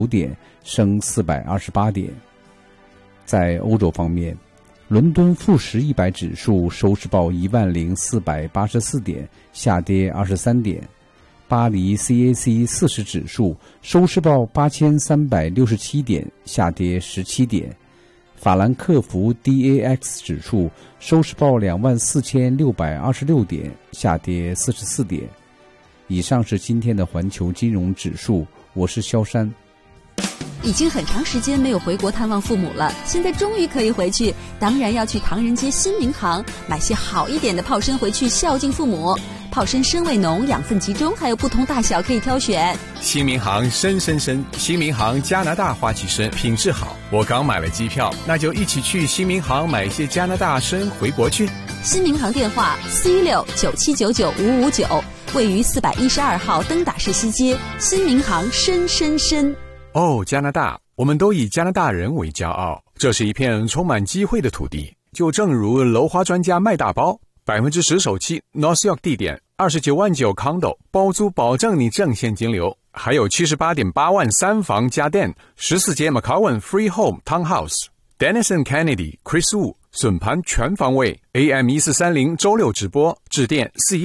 点，升428点。在欧洲方面，伦敦富时100指数收市报10484点，下跌23点。巴黎 CAC 40指数收市报8367点，下跌17点。法兰克福 DAX 指数收市报24626点，下跌44点。以上是今天的环球金融指数，我是萧山。 已经很长时间没有回国探望父母了，现在终于可以回去，当然要去唐人街新民行买些好一点的泡参回去孝敬父母。泡参参味浓，养分集中，还有不同大小可以挑选。 新民行参，新民行加拿大花旗参品质好，我刚买了机票，那就一起去新民行买些加拿大参回国去。 新民行电话416-9799-559，位于412号登打士西街。新民行参。 哦，加拿大，我们都以加拿大人为骄傲，这是一片充满机会的土地。就正如楼花专家卖大包，10%首期 North York 地点，29.9万condo， 包租保证你正现金流，还有78.8万3房家电，14间 McCowan Freehold Townhouse。Denison Kennedy Chris Wu 笋盘全方位 AM1430 周六直播，致电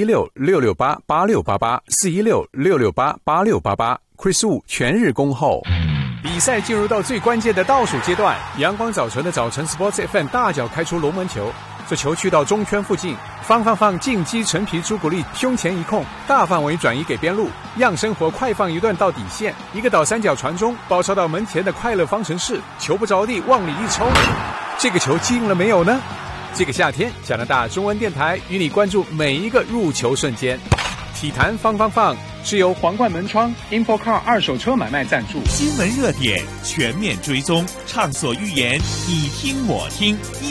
416-668-8688 416-668-8688，Chris Wu 全日恭候。比赛进入到最关键的倒数阶段，阳光早晨的早晨 Sports FM 大脚开出龙门球，这球去到中圈附近，放进击陈皮朱古力胸前一控，大范围转移给边路，让生活快放一段到底线，一个倒三角传中，包抄到门前的快乐方程式，球不着地往里一抽，这个球进了没有呢？这个夏天，加拿大中文电台与你关注每一个入球瞬间。体坛放是由皇冠门窗 InfoCar 二手车买卖赞助。 新闻热点全面追踪，畅所欲言，你听我听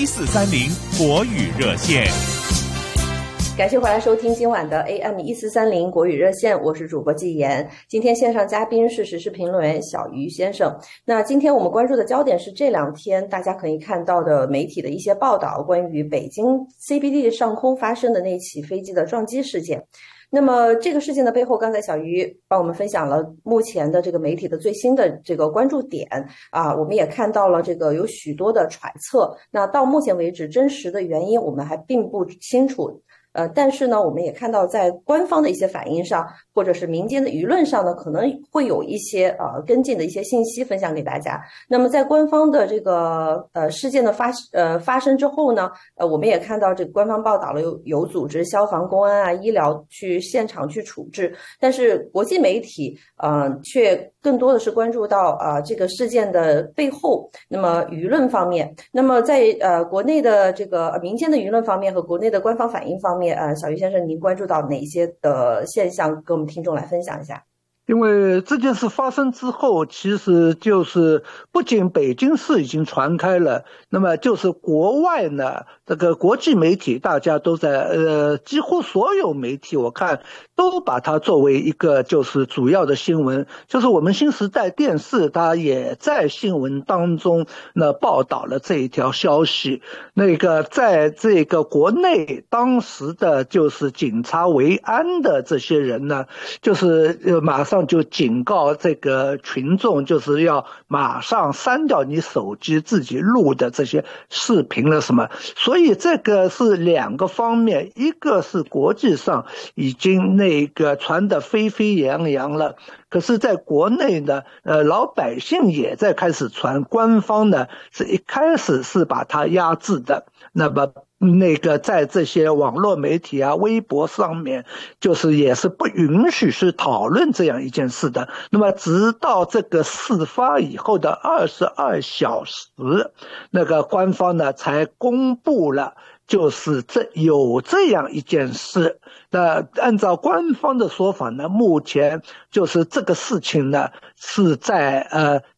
，1430国语热线。 感谢回来收听今晚的 AM1430国语热线，我是主播季言。今天线上嘉宾是时事评论员小鱼先生。那今天我们关注的焦点是这两天大家可以看到的媒体的一些报道，关于北京 CBD 上空发生的那起飞机的撞击事件。那么这个事件的背后，刚才小鱼帮我们分享了目前的这个媒体的最新的这个关注点啊，我们也看到了这个有许多的揣测。那到目前为止，真实的原因我们还并不清楚。但是呢，我们也看到在官方的一些反应上，或者是民间的舆论上呢，可能会有一些跟进的一些信息分享给大家。那么在官方的这个事件的发生之后呢，我们也看到这个官方报道了有组织消防、公安啊、医疗去现场去处置，但是国际媒体却更多的是关注到这个事件的背后，那么舆论方面，那么在国内的这个民间的舆论方面和国内的官方反应方面，小鱼先生您关注到哪些的现象，跟我们听众来分享一下？ 因为这件事发生之后，其实就是不仅北京市已经传开了，那么就是国外呢，这个国际媒体大家都在几乎所有媒体我看都把它作为一个就是主要的新闻，就是我们新时代电视它也在新闻当中呢报道了这一条消息。那个在这个国内当时的就是警察维安的这些人呢，就是马上就警告这个群众，就是要马上删掉你手机自己录的这些视频了什么。所以这个是两个方面，一个是国际上已经那个传得沸沸扬扬了，可是在国内呢老百姓也在开始传，官方呢是一开始是把它压制的。那么那个在这些网络媒体啊、微博上面，就是也是不允许去讨论这样一件事的。那么直到这个事发以后的22小时，那个官方呢才公布了，就是有这样一件事。那按照官方的说法呢，目前就是这个事情呢是在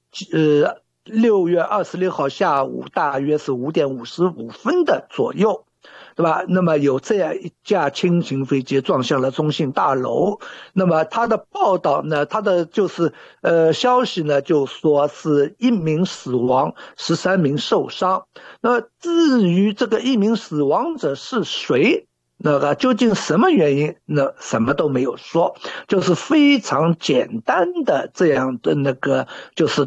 6月26号下午大约是5点55分的左右，对吧？那么有这样一架轻型飞机撞向了中信大楼。那么他的报道呢，他的就是消息呢就说是1名死亡，13名受伤。那至于这个1名死亡者是谁， 那个究竟什么原因？那什么都没有说，就是非常简单的这样的那个就是